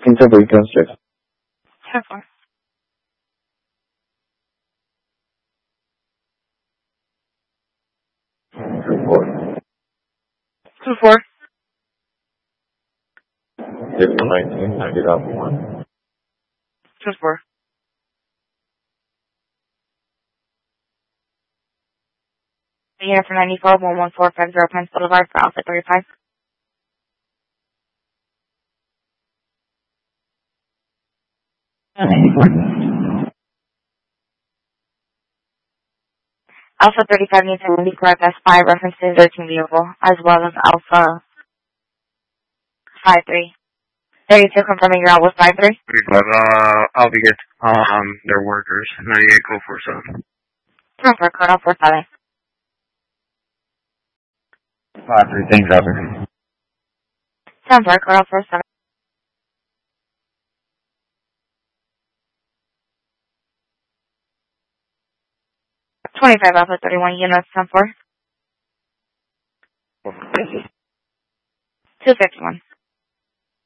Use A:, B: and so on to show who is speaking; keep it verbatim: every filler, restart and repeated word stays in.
A: Inter Beacon six.
B: ten four.
A: two four.
B: two four.
A: April nineteenth, ninety thousand one.
B: two four. Unit for ninety-four, one one four five zero Pines Boulevard for Alpha thirty-five. Alpha thirty-five needs to be correct as five references thirteen vehicle, as well as Alpha five three. thirty-two confirming you're out with five three.
C: thirty-five, uh, I'll be get, um, their workers. ninety-eight, go for seven.
B: Number code out four seven.
A: five three, thanks, Robert.
B: Number code out four seven. twenty-five Alpha thirty-one units, ten four. two fifty-one.